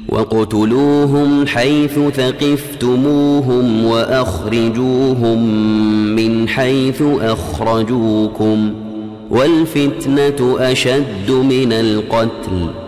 واقتلوهم حيث ثقفتموهم وأخرجوهم من حيث أخرجوكم والفتنة أشد من القتل